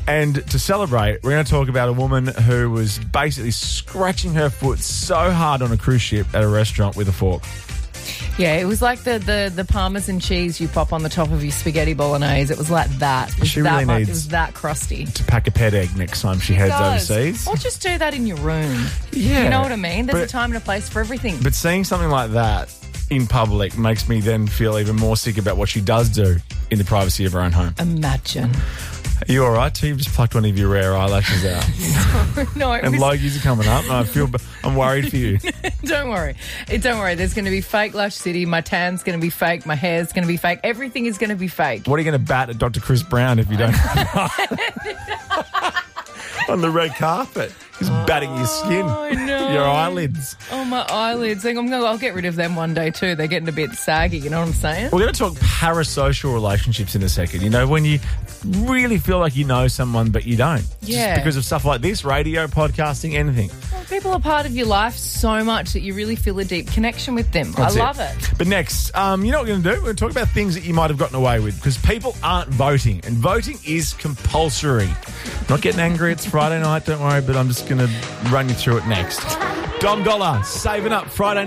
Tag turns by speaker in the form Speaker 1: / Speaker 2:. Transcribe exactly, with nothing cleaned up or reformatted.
Speaker 1: And to celebrate, we're going to talk about a woman who was basically scratching her foot so hard on a cruise ship at a restaurant with a fork.
Speaker 2: Yeah, it was like the, the, the parmesan cheese you pop on the top of your spaghetti bolognese. It was like that. It was
Speaker 1: She
Speaker 2: that
Speaker 1: really
Speaker 2: much,
Speaker 1: needs
Speaker 2: It was that crusty.
Speaker 1: to pack a pet egg next time she heads
Speaker 2: Does.
Speaker 1: overseas.
Speaker 2: Or just do that in your room.
Speaker 1: Yeah.
Speaker 2: You know what I mean? There's
Speaker 1: But-
Speaker 2: a time and a place for everything.
Speaker 1: But seeing something like that in public makes me then feel even more sick about what she does do in the privacy of her own home.
Speaker 2: Imagine.
Speaker 1: Are you all right? Too? You've just plucked one of your rare eyelashes out.
Speaker 2: No, it
Speaker 1: And
Speaker 2: was,
Speaker 1: Logies are coming up, and I feel I'm worried for you.
Speaker 2: don't worry. Eh, Don't worry. There's going to be fake Lush City. My tan's going to be fake. My hair's going to be fake. Everything is going to be fake.
Speaker 1: What are you going to bat at Doctor Chris Brown if you don't on the red carpet? He's batting your skin,
Speaker 2: I know.
Speaker 1: your eyelids.
Speaker 2: Oh, my eyelids. Think I'm gonna, I'll get rid of them one day too. They're getting a bit saggy. You know what I'm saying?
Speaker 1: We're going to talk parasocial relationships in a second. You know, when you really feel like you know someone but you don't.
Speaker 2: Yeah.
Speaker 1: Just because of stuff like this, radio, podcasting, anything.
Speaker 2: Well, people are part of your life so much that you really feel a deep connection with them.
Speaker 1: That's
Speaker 2: I love it.
Speaker 1: But next, um, you know what we're going to do? We're going to talk about things that you might have gotten away with because people aren't voting, and voting is compulsory. Not getting angry, it's Friday night, don't worry, but I'm just going to run you through it next. Dom Dollar, saving up Friday